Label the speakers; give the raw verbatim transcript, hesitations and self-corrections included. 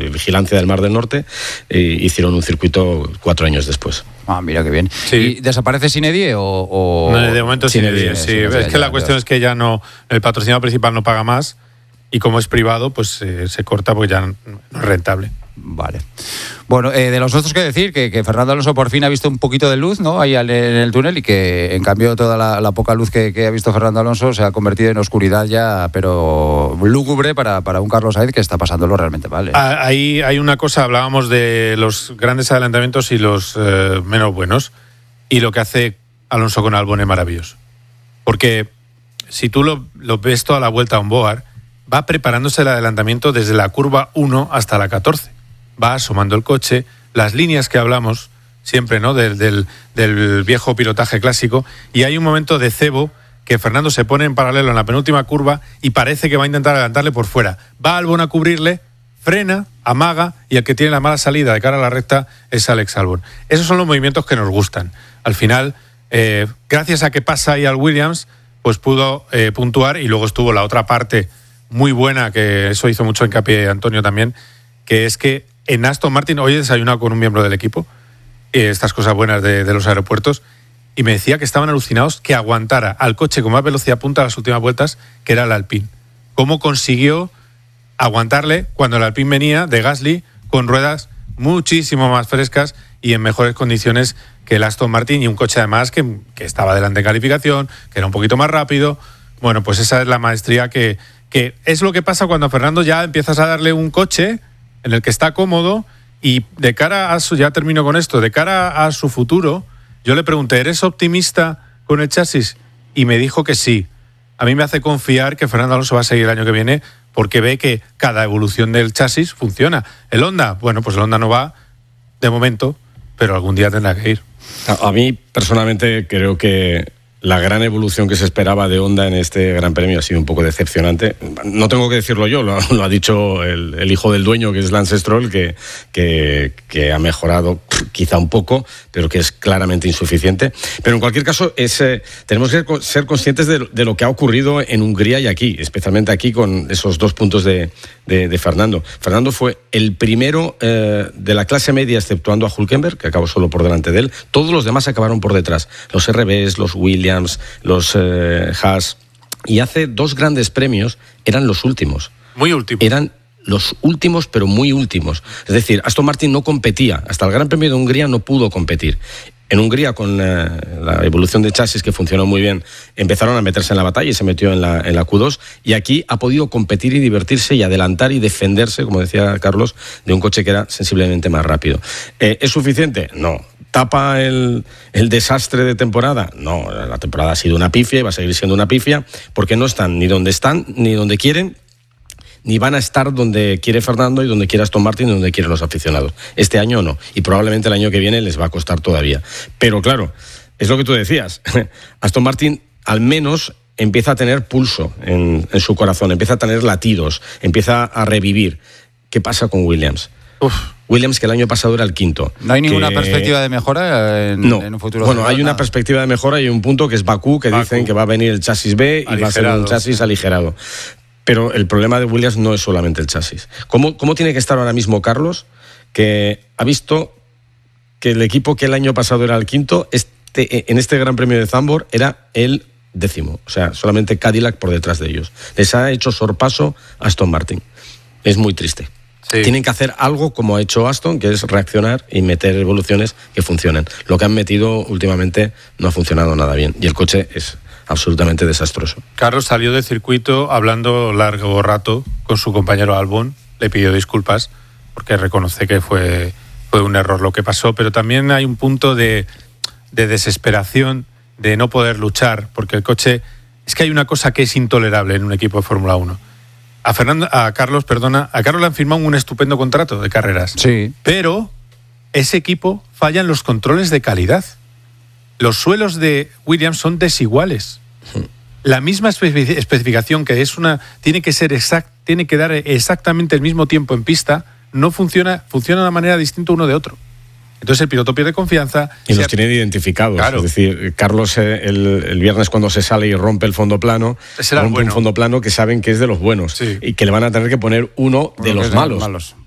Speaker 1: vigilancia del Mar del Norte, e hicieron un circuito cuatro años después.
Speaker 2: Ah, mira qué bien.
Speaker 3: Sí.
Speaker 2: ¿Y desaparece Sinedie o...? o...
Speaker 3: No, de momento Sinedie, sí.
Speaker 2: Sinedie,
Speaker 3: Es que
Speaker 2: ya,
Speaker 3: la
Speaker 2: ya,
Speaker 3: cuestión
Speaker 2: ya.
Speaker 3: es que ya no, el patrocinador principal no paga más y como es privado, pues eh, se corta porque ya no es rentable.
Speaker 2: Vale. Bueno, eh, de los otros que decir que, que Fernando Alonso por fin ha visto un poquito de luz, ¿no? Ahí al- en el túnel, y que en cambio toda la, la poca luz que, que ha visto Fernando Alonso se ha convertido en oscuridad ya, pero lúgubre para, para un Carlos Sainz que está pasándolo realmente mal, ¿eh?
Speaker 3: Ah, Ahí hay una cosa, hablábamos de los grandes adelantamientos y los eh, menos buenos, y lo que hace Alonso con Albon es maravilloso. Porque si tú lo, lo ves toda la vuelta a un Boar, va preparándose el adelantamiento desde la curva uno hasta la catorce. Va asomando el coche, las líneas que hablamos siempre, ¿no? Del, del, del viejo pilotaje clásico, y hay un momento de cebo que Fernando se pone en paralelo en la penúltima curva y parece que va a intentar adelantarle por fuera. Va Albon a cubrirle, frena, amaga, y el que tiene la mala salida de cara a la recta es Alex Albon. Esos son los movimientos que nos gustan. Al final, eh, gracias a que pasa ahí al Williams, pues pudo eh, puntuar, y luego estuvo la otra parte muy buena, que eso hizo mucho hincapié Antonio también, que es que en Aston Martin, hoy he desayunado con un miembro del equipo, eh, estas cosas buenas de, de los aeropuertos, y me decía que estaban alucinados que aguantara al coche con más velocidad punta a las últimas vueltas, que era el Alpine. ¿Cómo consiguió aguantarle cuando el Alpine venía de Gasly con ruedas muchísimo más frescas y en mejores condiciones que el Aston Martin, y un coche además que, que estaba delante en calificación, que era un poquito más rápido? Bueno, pues esa es la maestría que, que es lo que pasa cuando a Fernando ya empiezas a darle un coche en el que está cómodo, y de cara a su, ya termino con esto, de cara a su futuro, yo le pregunté, ¿eres optimista con el chasis? Y me dijo que sí. A mí me hace confiar que Fernando Alonso va a seguir el año que viene, porque ve que cada evolución del chasis funciona. El Honda, bueno, pues el Honda no va de momento, pero algún día tendrá que ir.
Speaker 1: A, a mí, personalmente, creo que la gran evolución que se esperaba de Honda en este Gran Premio ha sido un poco decepcionante. No tengo que decirlo yo, lo, lo ha dicho el, el hijo del dueño, que es Lance Stroll, que, que, que ha mejorado quizá un poco, pero que es claramente insuficiente. Pero en cualquier caso, es, eh, tenemos que ser conscientes de, de lo que ha ocurrido en Hungría y aquí, especialmente aquí con esos dos puntos de, de, de Fernando. Fernando fue el primero eh, de la clase media, exceptuando a Hülkenberg, que acabó solo por delante de él. Todos los demás acabaron por detrás. Los R Bs, los Williams, los eh, Haas, y hace dos grandes premios eran los últimos.
Speaker 3: Muy últimos.
Speaker 1: Eran los últimos, pero muy últimos. Es decir, Aston Martin no competía. Hasta el Gran Premio de Hungría no pudo competir. En Hungría, con eh, la evolución de chasis, que funcionó muy bien, empezaron a meterse en la batalla y se metió en la, en la Q dos, y aquí ha podido competir y divertirse y adelantar y defenderse, como decía Carlos, de un coche que era sensiblemente más rápido. Eh, ¿Es suficiente? No. ¿Tapa el, el desastre de temporada? No, la temporada ha sido una pifia y va a seguir siendo una pifia, porque no están ni donde están, ni donde quieren, ni van a estar donde quiere Fernando y donde quiere Aston Martin y donde quieren los aficionados. Este año no, y probablemente el año que viene les va a costar todavía. Pero claro, es lo que tú decías, Aston Martin al menos empieza a tener pulso en, en su corazón, empieza a tener latidos, empieza a revivir. ¿Qué pasa con Williams? Uf. Williams, que el año pasado era el quinto.
Speaker 2: ¿No hay ninguna
Speaker 1: que...
Speaker 2: perspectiva de mejora en,
Speaker 1: no.
Speaker 2: en un futuro?
Speaker 1: Bueno, hay una
Speaker 2: nada.
Speaker 1: perspectiva de mejora y un punto que es Bakú, que
Speaker 3: Bakú.
Speaker 1: dicen que va a venir el chasis B y aligerado. Va a ser un chasis aligerado. Pero el problema de Williams no es solamente el chasis. ¿Cómo, cómo tiene que estar ahora mismo Carlos, que ha visto que el equipo que el año pasado era el quinto, este, en este Gran Premio de Zandvoort era el décimo? O sea, solamente Cadillac por detrás de ellos. Les ha hecho sorpaso Aston Martin. Es muy triste. Sí. Tienen que hacer algo como ha hecho Aston, que es reaccionar y meter evoluciones que funcionen. Lo que han metido últimamente no ha funcionado nada bien y el coche es absolutamente desastroso.
Speaker 3: Carlos salió del circuito hablando largo rato con su compañero Albon, le pidió disculpas porque reconoce que fue, fue un error lo que pasó, pero también hay un punto de, de desesperación, de no poder luchar, porque el coche... Es que hay una cosa que es intolerable en un equipo de Fórmula uno. A Fernando, a Carlos, perdona, a Carlos le han firmado un estupendo contrato de carreras.
Speaker 2: Sí.
Speaker 3: Pero ese equipo falla en los controles de calidad. Los suelos de Williams son desiguales. La misma especificación, que es una, tiene que ser exact, tiene que dar exactamente el mismo tiempo en pista, no funciona, funciona de una manera distinta uno de otro. Entonces el piloto pierde confianza.
Speaker 1: Y los ha... tienen identificados. Claro. Es decir, Carlos el, el viernes cuando se sale y rompe el fondo plano, rompe bueno. un fondo plano que saben que es de los buenos, sí. y que le van a tener que poner uno de los malos. malos.